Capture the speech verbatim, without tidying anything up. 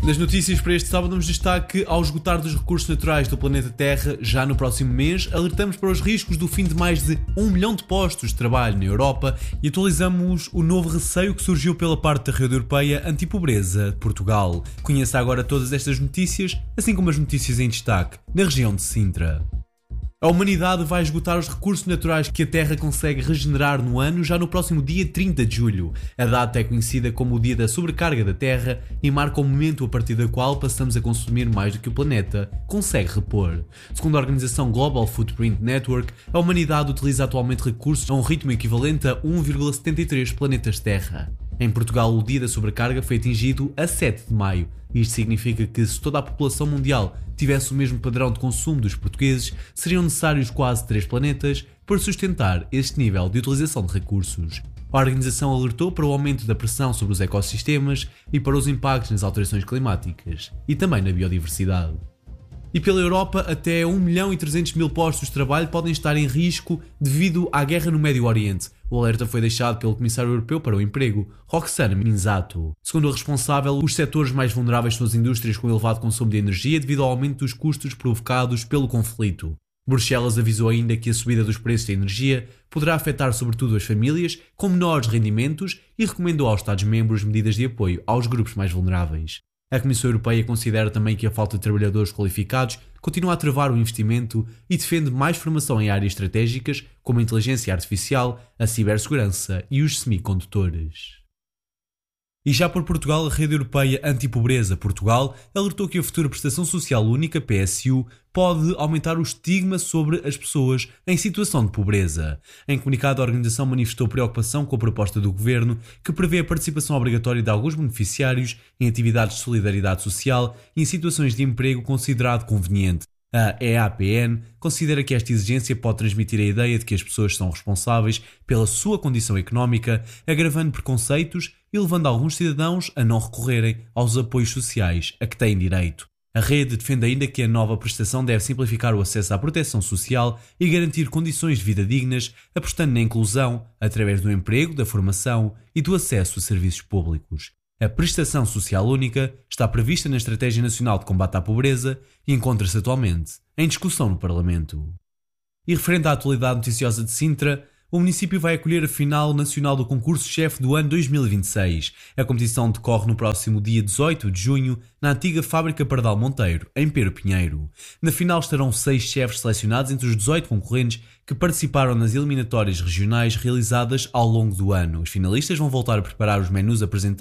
Nas notícias para este sábado damos destaque ao esgotar dos recursos naturais do planeta Terra já no próximo mês, alertamos para os riscos do fim de mais de um milhão de postos de trabalho na Europa e atualizamos o novo receio que surgiu pela parte da rede europeia anti-pobreza de Portugal. Conheça agora todas estas notícias, assim como as notícias em destaque na região de Sintra. A humanidade vai esgotar os recursos naturais que a Terra consegue regenerar no ano já no próximo dia trinta de julho. A data é conhecida como o dia da sobrecarga da Terra e marca o momento a partir do qual passamos a consumir mais do que o planeta consegue repor. Segundo a organização Global Footprint Network, a humanidade utiliza atualmente recursos a um ritmo equivalente a um vírgula setenta e três planetas Terra. Em Portugal, o dia da sobrecarga foi atingido a sete de maio. Isto significa que, se toda a população mundial tivesse o mesmo padrão de consumo dos portugueses, seriam necessários quase três planetas para sustentar este nível de utilização de recursos. A organização alertou para o aumento da pressão sobre os ecossistemas e para os impactos nas alterações climáticas e também na biodiversidade. E pela Europa, até um milhão e trezentos mil postos de trabalho podem estar em risco devido à guerra no Médio Oriente. O alerta foi deixado pelo Comissário Europeu para o Emprego, Roxana Minzato. Segundo o responsável, os setores mais vulneráveis são as indústrias com elevado consumo de energia devido ao aumento dos custos provocados pelo conflito. Bruxelas avisou ainda que a subida dos preços da energia poderá afetar sobretudo as famílias com menores rendimentos e recomendou aos Estados-membros medidas de apoio aos grupos mais vulneráveis. A Comissão Europeia considera também que a falta de trabalhadores qualificados continua a travar o investimento e defende mais formação em áreas estratégicas como a inteligência artificial, a cibersegurança e os semicondutores. E já por Portugal, a Rede Europeia Anti-Pobreza Portugal alertou que a futura Prestação Social Única, P S U, pode aumentar o estigma sobre as pessoas em situação de pobreza. Em comunicado, a organização manifestou preocupação com a proposta do Governo, que prevê a participação obrigatória de alguns beneficiários em atividades de solidariedade social e em situações de emprego considerado conveniente. A E A P N considera que esta exigência pode transmitir a ideia de que as pessoas são responsáveis pela sua condição económica, agravando preconceitos e levando alguns cidadãos a não recorrerem aos apoios sociais a que têm direito. A rede defende ainda que a nova prestação deve simplificar o acesso à proteção social e garantir condições de vida dignas, apostando na inclusão através do emprego, da formação e do acesso a serviços públicos. A Prestação Social Única está prevista na Estratégia Nacional de Combate à Pobreza e encontra-se atualmente em discussão no Parlamento. E referente à atualidade noticiosa de Sintra, o município vai acolher a final nacional do concurso-chefe do ano dois mil e vinte e seis. A competição decorre no próximo dia dezoito de junho, na antiga fábrica Pardal Monteiro, em Pero Pinheiro. Na final estarão seis chefes selecionados entre os dezoito concorrentes que participaram nas eliminatórias regionais realizadas ao longo do ano. Os finalistas vão voltar a preparar os menus apresentados